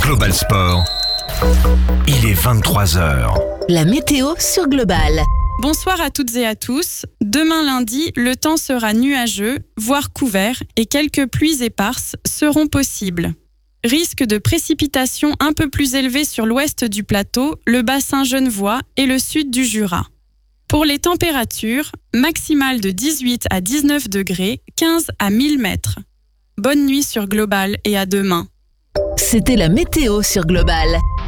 Global Sport. Il est 23h. La météo sur Global. Bonsoir à toutes et à tous. Demain lundi, le temps sera nuageux, voire couvert, et quelques pluies éparses seront possibles. Risque de précipitations un peu plus élevé sur l'ouest du plateau, le bassin genevois et le sud du Jura. Pour les températures, maximales de 18 à 19 degrés, 15 à 1000 mètres. Bonne nuit sur Global et à demain. C'était la météo sur Global.